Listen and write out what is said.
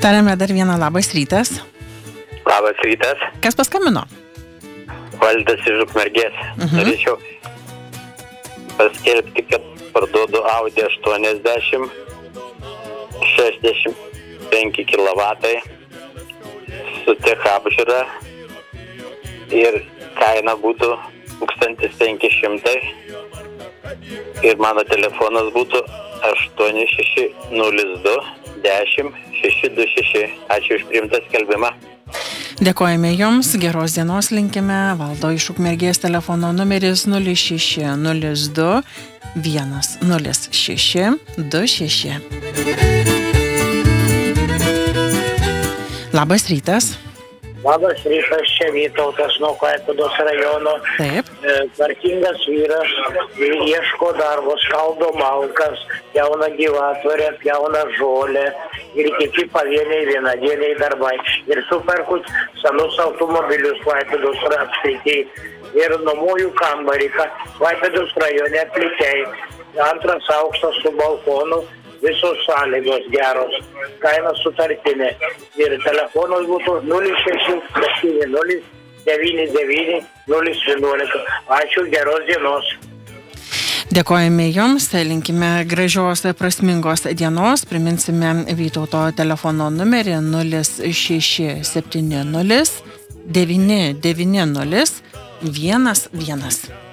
Tariame dar vieną labas rytas. Labas rytas. Kas paskambino? Valdas iš Ukmergės. Norėčiau paskelbti, kad parduodu Audi 80, 65 kW su tech apžiūra ir kaina būtų 1500 ir mano telefonas būtų 8602 10 626. Ačiū už priimtą skelbimą. Dėkojame Jums, geros dienos linkime. Valdo iš Ukmergės telefono numeris 0602 106 26. Labas rytas. Labas rytas, čia Vytautas nuo Klaipėdos rajono. Taip. Tvarkingas vyras, ieško darbo, skaldo malkas, pjauna gyvatvorę, pjauna žolę ir kiti pavieniai vienadieniai darbai. Ir superku senus automobilius Klaipėdos apskritai ir nuomojų kambarį, Klaipėdos rajone Plikei. Antras aukštas su balkonu, visos sąlygos geros, kaina sutartinė. Ir telefonas būtų 0670 99 011. Ačiū, geros dienos. Dėkojame Jums, linkime gražios, prasmingos dienos. Priminsime Vytauto telefono numerį 0670 990 11.